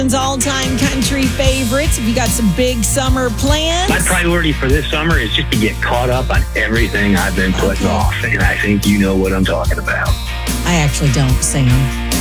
All-time country favorites. If you got some big summer plans. My priority for this summer is just to get caught up on everything I've been putting off. And I think you know what I'm talking about. I actually don't, Sam.